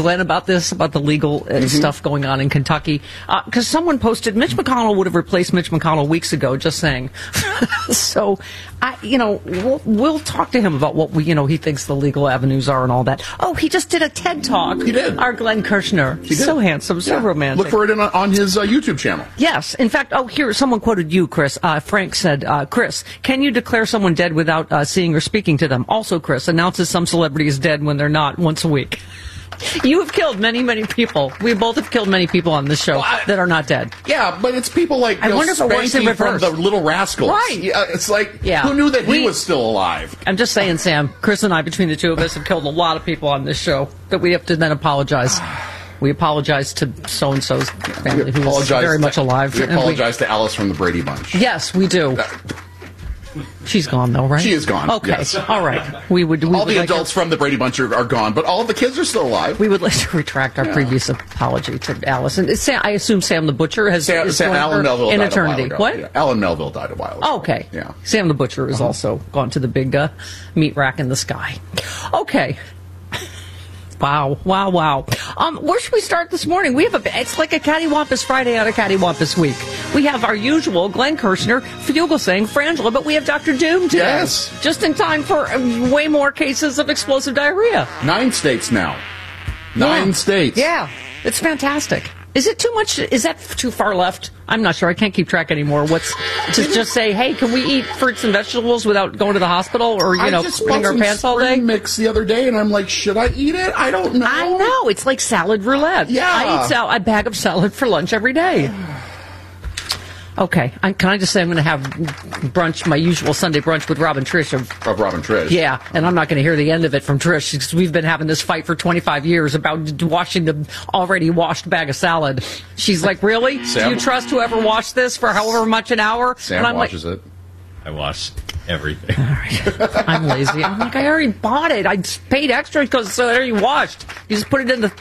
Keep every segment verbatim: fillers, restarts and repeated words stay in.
Glenn about this, about the legal uh, mm-hmm. stuff going on in Kentucky? Because uh, someone posted, Mitch McConnell would have replaced Mitch McConnell weeks ago, just saying. So, I, you know, we'll, we'll talk to him about what we, you know, he thinks the legal avenues are and all that. Oh, he just did a TED Talk. He did. Our Glenn Kirshner. He did. So handsome, so yeah. romantic. Look for it in, on his uh, YouTube channel. Yes. In fact, oh, here, someone quoted you, Chris. Uh, Frank said, uh, Chris, can you declare someone dead without uh, seeing or speaking to them? Also, Chris, announces some celebrity is dead when they're not once a week. You have killed many, many people. We both have killed many people on this show well, I, that are not dead. Yeah, but it's people like I know, wonder if it works in reverse. From the Little Rascals. Right. Yeah, it's like, yeah. who knew that we, he was still alive? I'm just saying, Sam, Chris and I, between the two of us, have killed a lot of people on this show that we have to then apologize. We apologize to so-and-so's family who is very to, much alive. We apologize we, to Alice from the Brady Bunch. Yes, we do. Uh, She's gone, though, right? She is gone. Okay, yes. All right. We would. We all would the like adults to, from the Brady Bunch are, are gone, but all the kids are still alive. We would like to retract our yeah. previous apology to Alice. And Sam, I assume Sam the Butcher has Sam, Sam Alan Melville in died eternity. A while ago. What? Yeah. Alan Melville died a while ago. Oh, okay. Yeah. Sam the Butcher has uh-huh. also gone to the big uh, meat rack in the sky. Okay. Wow, wow, wow. Um, where should we start this morning? We have a, it's like a Cattywampus Friday out of Cattywampus Week. We have our usual Glenn Kirshner, Fugelsang, Frangela, but we have Doctor Doom today. Yes. Just in time for way more cases of explosive diarrhea. Nine states now. Nine yeah. states. Yeah, it's fantastic. Is it too much? Is that too far left? I'm not sure. I can't keep track anymore. What's to just say, hey, can we eat fruits and vegetables without going to the hospital or, you I know, just putting our pants all day? Mix the other day, and I'm like, should I eat it? I don't know. I know. It's like salad roulette. Yeah. I eat sal- a bag of salad for lunch every day. Okay. I, can I just say I'm going to have brunch, my usual Sunday brunch with Robin Trish. Of, of Robin Trish. Yeah, and I'm not going to hear the end of it from Trish because we've been having this fight for twenty-five years about washing the already washed bag of salad. She's like, really? Sam, Do you trust whoever washed this for however much an hour? Sam and I'm washes like, it. I wash everything. All right. I'm lazy. I'm like, I already bought it. I paid extra because it's already washed. You just put it in the...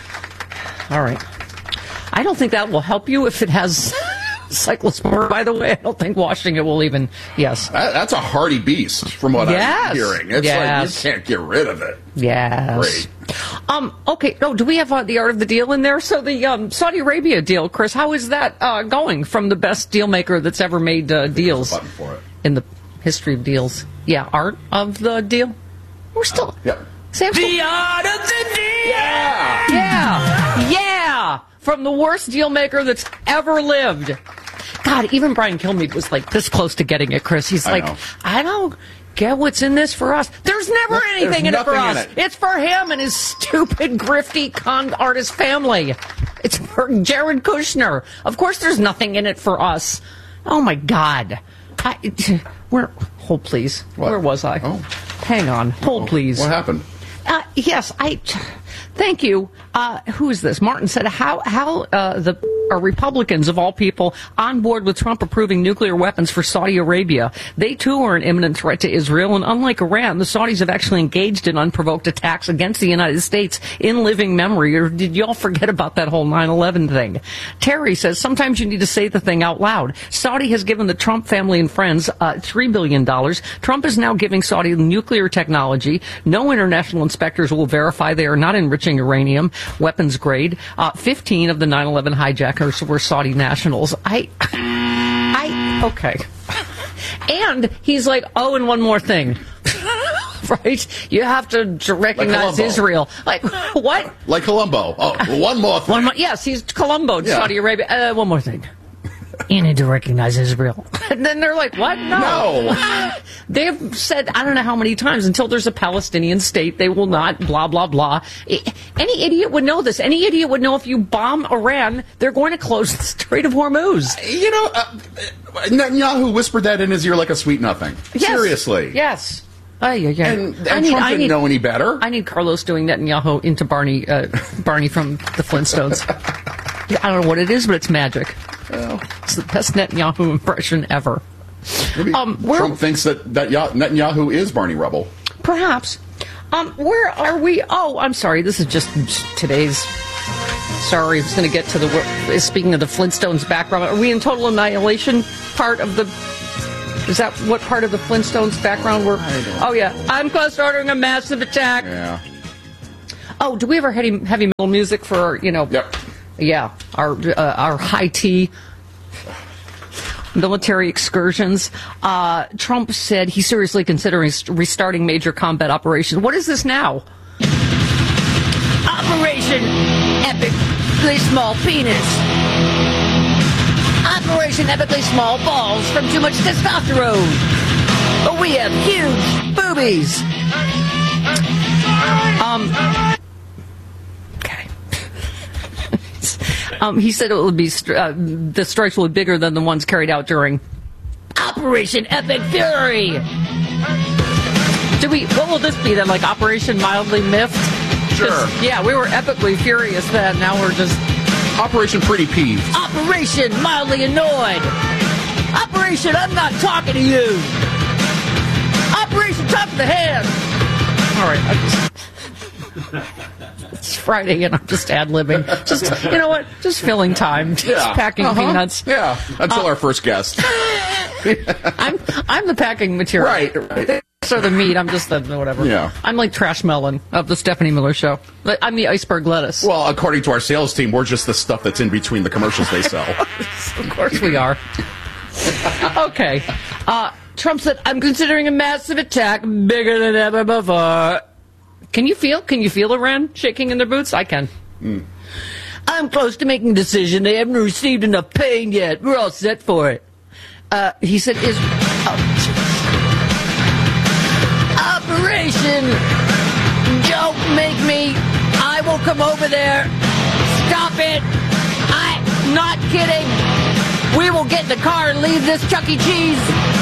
All right. I don't think that will help you if it has... cyclosporin, by the way. I don't think washing it will even... Yes. That, that's a hardy beast, from what yes. I'm hearing. It's yes. like, you can't get rid of it. Yes. Great. Um, okay. Oh, do we have uh, the art of the deal in there? So the um, Saudi Arabia deal, Chris, how is that uh, going from the best deal maker that's ever made uh, deals There's a button for it. in the history of deals? Yeah, art of the deal? We're still... Uh, yeah. Sam's the art of the deal! Yeah! Yeah! Yeah! From the worst deal maker that's ever lived. God, even Brian Kilmeade was like this close to getting it, Chris. He's I like, know. I don't get what's in this for us. There's never There's anything in it for nothing us. in it. It's for him and his stupid, grifty con artist family. It's for Jared Kushner. Of course there's nothing in it for us. Oh, my God. I, where? Hold, please. What? Where was I? Oh. Hang on. Hold, please. What happened? Uh, yes, I... Thank you. Uh, who is this? Martin said, how how uh, the are Republicans, of all people, on board with Trump approving nuclear weapons for Saudi Arabia? They, too, are an imminent threat to Israel, and unlike Iran, the Saudis have actually engaged in unprovoked attacks against the United States in living memory. Or did y'all forget about that whole nine eleven thing? Terry says, sometimes you need to say the thing out loud. Saudi has given the Trump family and friends uh, three billion dollars. Trump is now giving Saudi nuclear technology. No international inspectors will verify they are not enriching uranium, weapons grade. Uh, fifteen of the nine eleven hijackers were Saudi nationals. I, I, okay. And he's like, oh, and one more thing. Right? You have to recognize like Israel. Like, what? Like Colombo. Oh, one more thing. One more, yes, he's Colombo, Yeah. Saudi Arabia. Uh, one more thing. You need to recognize Israel. And then they're like, what? No. No. They've said, I don't know how many times, until there's a Palestinian state, they will not, blah, blah, blah. Any idiot would know this. Any idiot would know if you bomb Iran, they're going to close the Strait of Hormuz. You know, uh, Netanyahu whispered that in his ear like a sweet nothing. Yes. Seriously. Yes. Ay, ay, ay. And, and I need, Trump I didn't need, know any better. I need Carlos doing Netanyahu into Barney, uh, Barney from the Flintstones. I don't know what it is, but it's magic. Well, It's the best Netanyahu impression ever. maybe Um, Trump thinks that, that Ya- Netanyahu is Barney Rubble. Perhaps. Um, where are we? Oh, I'm sorry. This is just today's. Sorry, I was going to get to the. Speaking of the Flintstones background, are we in total annihilation part of the? Is that what part of the Flintstones background we're? I don't Oh yeah, I'm close to ordering a massive attack. Yeah. Oh, do we have our heavy, heavy metal music for, you know... Yep. Yeah, our uh, our high tea military excursions. Uh, Trump said he's seriously considering restarting major combat operations. What is this now? Operation Epically Small Penis. Operation Epically Small Balls from too much testosterone. But we have huge boobies. Um... Um, he said it would be uh, the strikes will be bigger than the ones carried out during Operation Epic Fury. Do we? What will this be then? Like Operation Mildly Miffed? Sure. Yeah, we were epically furious then. Now we're just Operation Pretty Peeved. Operation Mildly Annoyed. Operation I'm Not Talking to You. Operation Top of the Hand. All right. I just... It's Friday and I'm just ad-libbing. Just, you know what? Just filling time. Just Yeah. packing Uh-huh. peanuts. Yeah, until Uh, our first guest. I'm I'm the packing material. Right, right. So the meat, I'm just the whatever. Yeah. I'm like Trash Melon of the Stephanie Miller Show. But I'm the iceberg lettuce. Well, according to our sales team, we're just the stuff that's in between the commercials they sell. Of course we are. Okay. Uh, Trump said, I'm considering a massive attack bigger than ever before. Can you feel? Can you feel Iran shaking in their boots? I can. Mm. I'm close to making a decision. They haven't received enough pain yet. We're all set for it. Uh, he said, is oh, Operation Don't Make Me. I will come over there. Stop it. I'm not kidding. We will get in the car and leave this Chuck E. Cheese.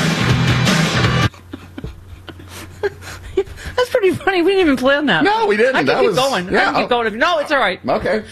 That's pretty funny. We didn't even plan that. No, we didn't. I can That keep was- going. I yeah, can keep oh. going. No, it's all right. Okay.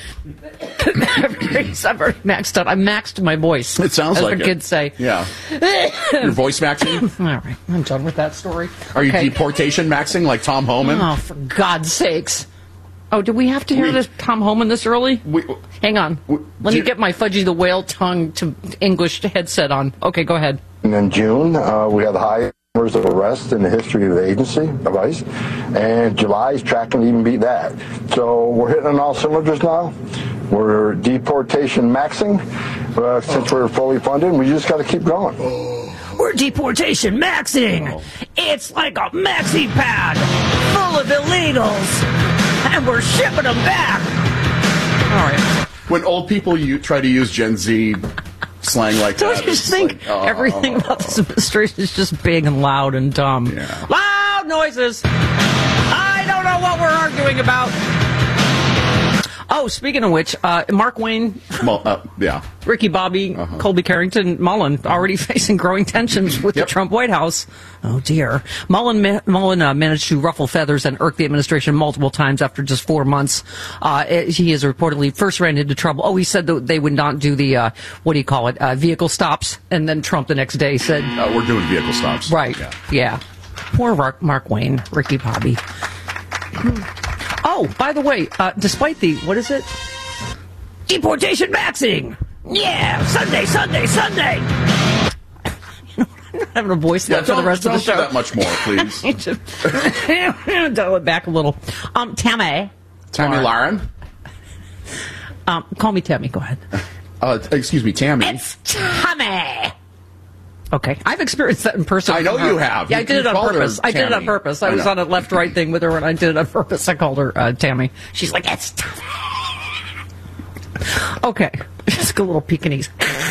I've already maxed out. I maxed my voice. It sounds as like the it. kids say. Yeah. Your voice maxing? All right. I'm done with that story. Are you Okay. deportation maxing like Tom Homan? Oh, for God's sakes. Oh, do we have to hear We- this Tom Homan this early? We, Hang on. we- Let me do- get my Fudgy the Whale tongue to English headset on. Okay, go ahead. And in June, uh, we had the highest numbers of arrests in the history of the agency, of ICE, and July is tracking to even beat that. So we're hitting on all cylinders now. We're deportation maxing. Uh, since we're fully funded, we just got to keep going. We're deportation maxing. It's like a maxi pad full of illegals, and we're shipping them back. All right. when old people you try to use Gen Z slang like Don't that, you it's just think like, oh, everything oh, about this administration is just big and loud and dumb? Yeah. Loud noises. I don't know what we're arguing about. Oh, speaking of which, uh, Mark Wayne, Well, uh, yeah. Ricky Bobby, Uh-huh. Colby Carrington, Mullen already facing growing tensions with Yep. the Trump White House. Oh, dear. Mullen, ma- Mullen uh, managed to ruffle feathers and irk the administration multiple times after just four months. Uh, it- he has reportedly first ran into trouble. Oh, he said that they would not do the, uh, what do you call it, uh, vehicle stops. And then Trump the next day said, Uh, we're doing vehicle stops. right, Yeah. yeah. Poor Mark, Mark Wayne, Ricky Bobby. Oh, by the way, uh, despite the, what is it? Deportation maxing! Yeah! Sunday, Sunday, Sunday! You know, I'm not having a voice Yeah, left for the don't, rest of don't the show. do that much more, please. Just dial it back a little. Um, Tammy. Tammy Lauren? Um, call me Tammy, go ahead. Uh, excuse me, Tammy. It's Tammy! Okay, I've experienced that in person. I know with her. you have. Yeah, You- I did you it on called her purpose. I did it on Tammy. purpose. I, I was know. on a left-right thing with her, and I did it on purpose. I called her uh, Tammy. She's like, it's Tammy. Okay, just a little Pekingese.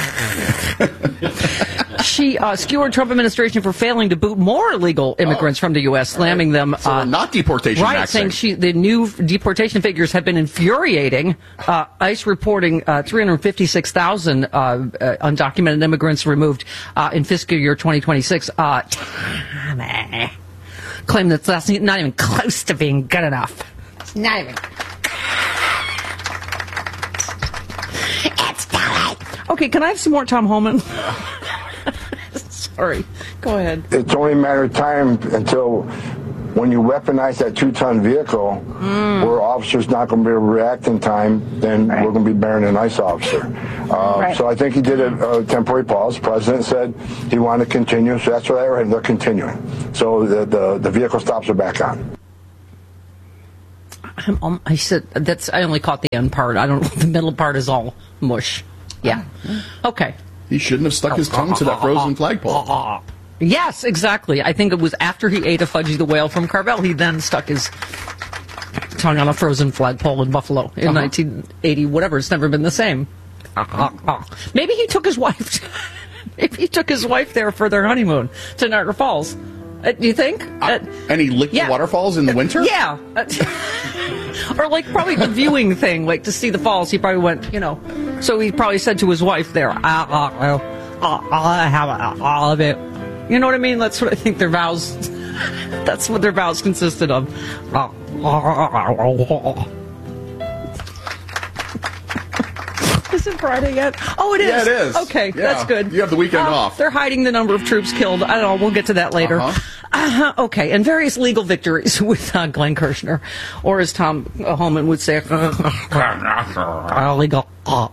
She uh, skewered Trump administration for failing to boot more illegal immigrants from the U S, slamming them. So uh, we're not deportation Right, maxing. saying she, the new deportation figures have been infuriating. Uh, ICE reporting uh, three hundred fifty-six thousand uh, uh, undocumented immigrants removed uh, in fiscal year twenty twenty-six. Uh, Tammy claim that that's not even close to being good enough. It's not even. It's Tammy. Okay, can I have some more Tom Homan? Sorry. Go ahead. It's only a matter of time until when you weaponize that two-ton vehicle, Mm. where officers not going to be able to react in time, then we're going to be bearing an ICE officer. Uh, Right. So I think he did a, a temporary pause. The president said he wanted to continue, so that's what I read, and they're continuing. So the, the, the vehicle stops are back on. I'm, um, I said that's. I only caught the end part. I don't know. The middle part is all mush. Yeah. Okay. He shouldn't have stuck his tongue to that frozen flagpole. Yes, exactly. I think it was after he ate a Fudgy the Whale from Carvel, he then stuck his tongue on a frozen flagpole in Buffalo in uh-huh. nineteen eighty, whatever. It's never been the same. Maybe he took his wife. Maybe he took his wife there for their honeymoon to Niagara Falls. Uh, do you think? Uh, and he licked yeah. the waterfalls in the winter? Yeah. Or like probably the viewing thing, like to see the falls. He probably went, you know. So he probably said to his wife there, I'll, I'll, I'll have all of it. You know what I mean? That's what I think their vows, that's what their vows consisted of. Is it Friday yet? Oh, it is. Yeah, it is. Okay, yeah. That's good. You have the weekend uh, off. They're hiding the number of troops killed. I don't know. We'll get to that later. Uh-huh. Uh, okay, and various legal victories with uh, Glenn Kirshner, or as Tom uh, Holman would say, legal.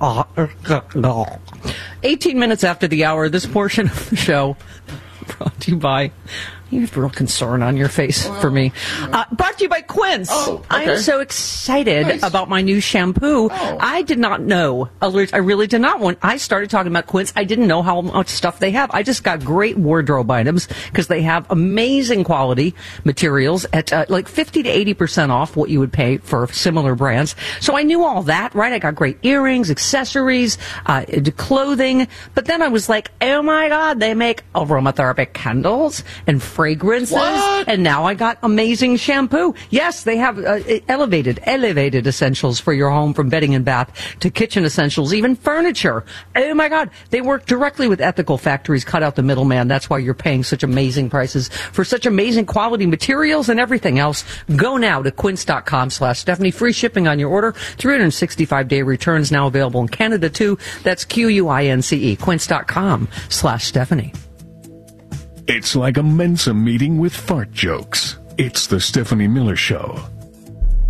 eighteen minutes after the hour, this portion of the show brought to you by... You have real concern on your face for me. Uh, brought to you by Quince. Oh, okay. I am so excited nice. about my new shampoo. Oh. I did not know. I really did not. When I started talking about Quince, I didn't know how much stuff they have. I just got great wardrobe items because they have amazing quality materials at uh, like fifty to eighty percent off what you would pay for similar brands. So I knew all that, right? I got great earrings, accessories, uh, clothing. But then I was like, oh my God, they make aromatherapy candles and fragrances, what? And now I got amazing shampoo. Yes, they have uh, elevated, elevated essentials for your home, from bedding and bath to kitchen essentials, even furniture. Oh my God, they work directly with ethical factories, cut out the middleman. That's why you're paying such amazing prices for such amazing quality materials and everything else. Go now to quince.com slash Stephanie. Free shipping on your order. three hundred sixty-five day returns now available in Canada too. That's Q U I N C E. Quince.com slash Stephanie. It's like a Mensa meeting with fart jokes. It's the Stephanie Miller Show.